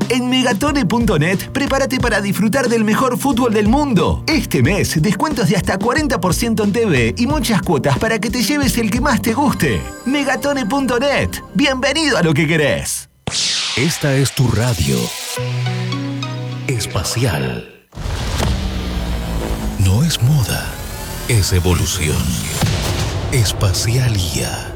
En Megatone.net, prepárate para disfrutar del mejor fútbol del mundo. Este mes, descuentos de hasta 40% en TV y muchas cuotas para que te lleves el que más te guste. Megatone.net. Bienvenido a lo que querés. Esta es tu radio espacial. No es moda, es evolución. Espacialia.